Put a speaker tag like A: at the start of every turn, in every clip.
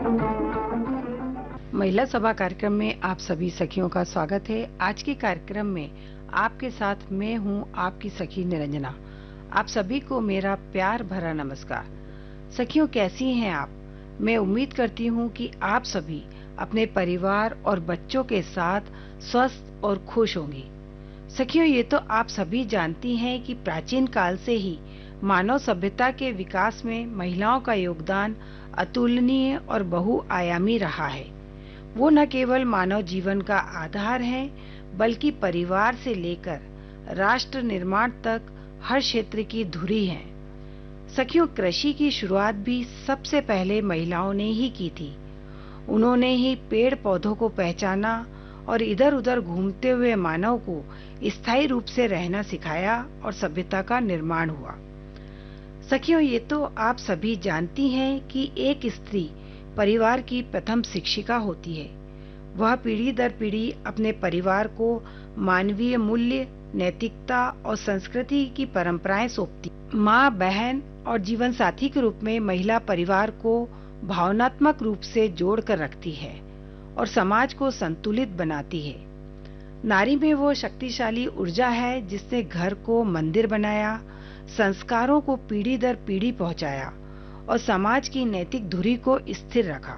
A: महिला सभा कार्यक्रम में आप सभी सखियों का स्वागत है। आज के कार्यक्रम में आपके साथ मैं हूं, आपकी सखी निरंजना। आप सभी को मेरा प्यार भरा नमस्कार। सखियों, कैसी हैं आप? मैं उम्मीद करती हूं कि आप सभी अपने परिवार और बच्चों के साथ स्वस्थ और खुश होंगी। सखियों, ये तो आप सभी जानती हैं कि प्राचीन काल से ही मानव सभ्यता के विकास में महिलाओं का योगदान अतुलनीय और बहुआयामी रहा है। वो न केवल मानव जीवन का आधार है, बल्कि परिवार से लेकर राष्ट्र निर्माण तक हर क्षेत्र की धुरी है। सखियों, कृषि की शुरुआत भी सबसे पहले महिलाओं ने ही की थी। उन्होंने ही पेड़ पौधों को पहचाना और इधर उधर घूमते हुए मानव को स्थायी रूप से रहना सिखाया और सभ्यता का निर्माण हुआ। सखियों, ये तो आप सभी जानती हैं कि एक स्त्री परिवार की प्रथम शिक्षिका होती है। वह पीढ़ी दर पीढ़ी अपने परिवार को मानवीय मूल्य, नैतिकता और संस्कृति की परंपराएं सौंपती। माँ, बहन और जीवन साथी के रूप में महिला परिवार को भावनात्मक रूप से जोड़कर रखती है और समाज को संतुलित बनाती है। नारी में वो शक्तिशाली ऊर्जा है जिसने घर को मंदिर बनाया, संस्कारों को पीढ़ी दर पीढ़ी पहुंचाया और समाज की नैतिक धुरी को स्थिर रखा।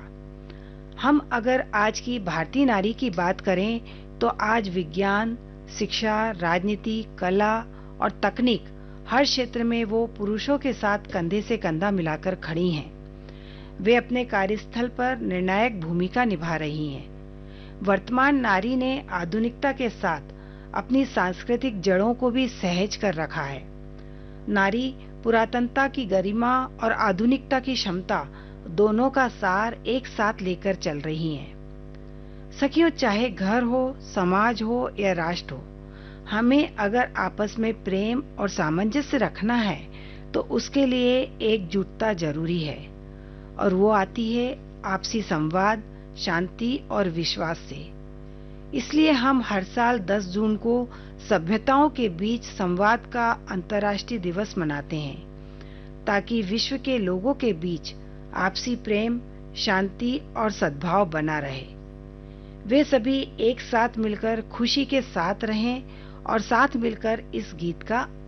A: हम अगर आज की भारतीय नारी की बात करें तो आज विज्ञान, शिक्षा, राजनीति, कला और तकनीक हर क्षेत्र में वो पुरुषों के साथ कंधे से कंधा मिलाकर खड़ी हैं। वे अपने कार्यस्थल पर निर्णायक भूमिका निभा रही हैं। वर्तमान नारी ने आधुनिकता के साथ अपनी सांस्कृतिक जड़ों को भी सहेज कर रखा है। नारी पुरातनता की गरिमा और आधुनिकता की क्षमता दोनों का सार एक साथ लेकर चल रही हैं। सखियों, चाहे घर हो, समाज हो या राष्ट्र हो, हमें अगर आपस में प्रेम और सामंजस्य रखना है तो उसके लिए एकजुटता जरूरी है, और वो आती है आपसी संवाद, शांति और विश्वास से। इसलिए हम हर साल 10 जून को सभ्यताओं के बीच संवाद का अंतर्राष्ट्रीय दिवस मनाते हैं, ताकि विश्व के लोगों के बीच आपसी प्रेम, शांति और सद्भाव बना रहे। वे सभी एक साथ मिलकर खुशी के साथ रहें और साथ मिलकर इस गीत का